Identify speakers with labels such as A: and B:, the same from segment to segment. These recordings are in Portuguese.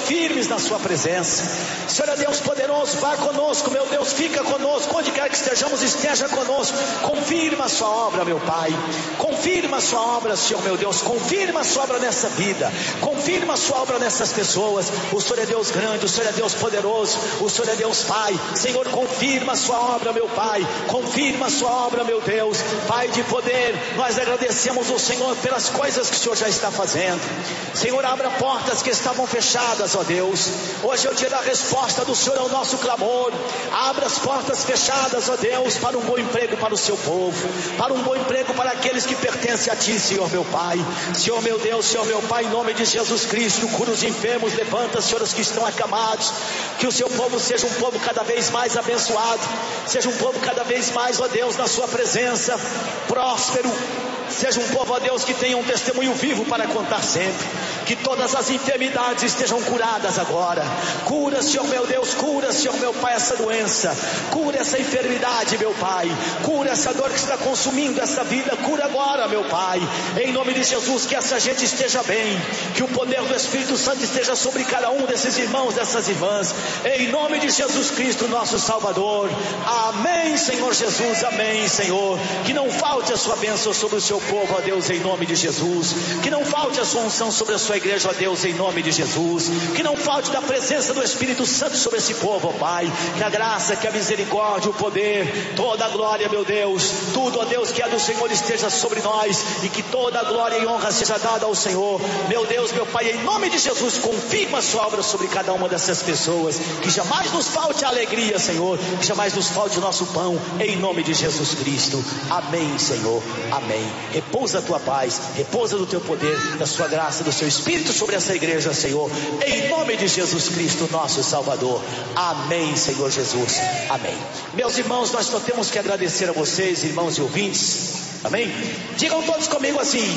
A: firmes na sua presença. Senhor é Deus poderoso, vá conosco, meu Deus, fica conosco, onde quer que estejamos, esteja conosco. Confirma a sua obra, meu Pai, confirma a sua obra, Senhor meu Deus, confirma a sua obra nessa vida, confirma a sua obra nessas pessoas. O Senhor é Deus grande, o Senhor é Deus poderoso, o Senhor é Deus Pai. Senhor, confirma a sua obra, meu Pai, confirma a sua obra, meu Deus, Pai de poder. Nós agradecemos o Senhor pelas coisas que o Senhor já está fazendo. Senhor, abra portas que estavam fechadas, ó Deus. Hoje é o dia da resposta do Senhor ao nosso clamor. Abra as portas fechadas, ó Deus, para um bom emprego para o seu povo, para um bom emprego para aqueles que pertencem a Ti, Senhor meu Pai. Senhor meu Deus, Senhor meu Pai, em nome de Jesus Cristo, cura os enfermos, levanta, Senhor, os que estão acamados. Que o seu povo seja um povo cada vez mais abençoado, seja um povo cada vez mais, ó Deus, na sua presença, próspero. Seja um povo, ó Deus, que tenha um testemunho vivo para contar sempre. Que todas as enfermidades estejam curadas agora. Cura, Senhor meu Deus, cura, Senhor meu Pai, essa doença. Cura essa enfermidade, meu Pai. Cura essa dor que está consumindo essa vida. Cura agora, meu Pai. Em nome de Jesus, que essa gente esteja bem. Que o poder do Espírito Santo esteja sobre cada um desses irmãos, dessas irmãs. Em nome de Jesus Cristo, nosso Salvador. Amém, Senhor Jesus. Amém, Senhor. Que não falte a sua bênção sobre o seu povo, ó Deus, em nome de Jesus. Que não falte a sua unção sobre a sua igreja, ó Deus, em nome de Jesus. Que não falte da presença do Espírito Santo sobre esse povo, ó Pai. Que a graça, que a misericórdia, o poder, toda a glória, meu Deus, tudo, ó Deus, que é do Senhor esteja sobre nós. E que toda a glória e honra seja dada ao Senhor. Meu Deus, meu Pai, em nome de Jesus, confirma a sua obra sobre cada uma dessas pessoas. Que jamais nos falte a alegria, Senhor. Que jamais nos falte o nosso pão, em nome de Jesus Cristo. Amém, Senhor. Amém. Repousa a tua paz, repousa do teu poder, da sua graça, do seu Espírito sobre essa igreja, Senhor, em nome de Jesus Cristo, nosso Salvador. Amém, Senhor Jesus. Amém. Meus irmãos, nós só temos que agradecer a vocês, irmãos e ouvintes. Amém? Digam todos comigo assim: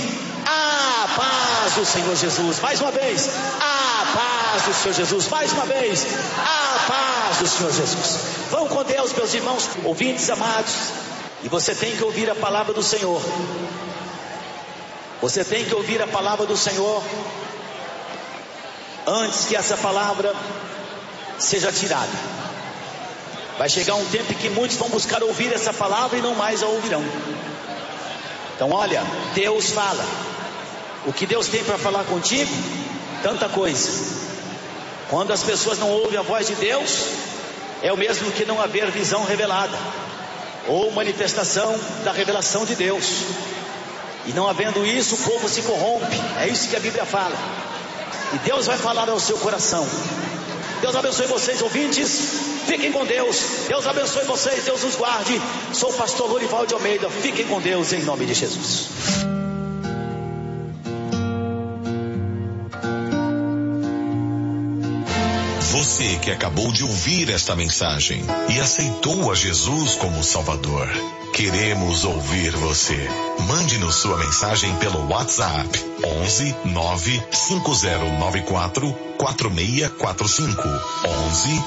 A: a paz do Senhor Jesus. Mais uma vez, a paz do Senhor Jesus. Mais uma vez, a paz do Senhor Jesus. Vão com Deus, meus irmãos, ouvintes amados. E você tem que ouvir a palavra do Senhor. Você tem que ouvir a palavra do Senhor antes que essa palavra seja tirada. Vai chegar um tempo em que muitos vão buscar ouvir essa palavra e não mais a ouvirão. Então olha, Deus fala. O que Deus tem para falar contigo? Tanta coisa. Quando as pessoas não ouvem a voz de Deus, é o mesmo que não haver visão revelada ou manifestação da revelação de Deus. E não havendo isso, o povo se corrompe. É isso que a Bíblia fala. E Deus vai falar ao seu coração. Deus abençoe vocês, ouvintes. Fiquem com Deus. Deus abençoe vocês, Deus os guarde. Sou o pastor Lorival de Almeida. Fiquem com Deus em nome de Jesus.
B: Você que acabou de ouvir esta mensagem e aceitou a Jesus como Salvador, queremos ouvir você. Mande-nos sua mensagem pelo WhatsApp 11 95094 4645 11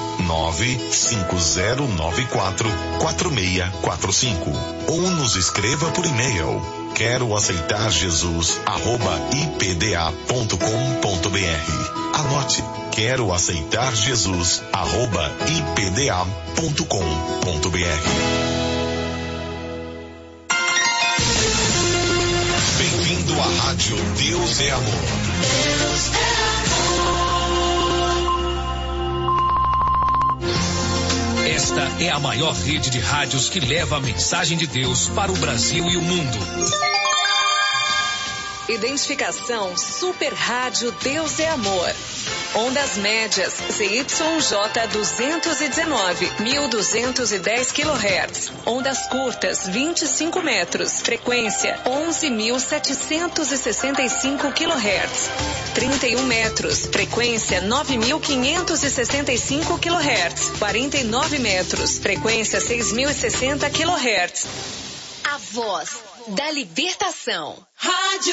B: 95094 4645 ou nos escreva por e-mail quero aceitar Jesus @ipda.com.br. Anote, quero aceitar Jesus @ipda.com.br. Bem-vindo à Rádio Deus é Amor. Deus é amor.
C: Esta é a maior rede de rádios que leva a mensagem de Deus para o Brasil e o mundo.
D: Identificação Super Rádio Deus é Amor. Ondas médias ZYJ 219, 1210 kHz. Ondas curtas 25 metros. Frequência 11.765 kHz. 31 metros. Frequência 9.565 kHz. 49 metros. Frequência 6.060 kHz. A voz da libertação. Rádio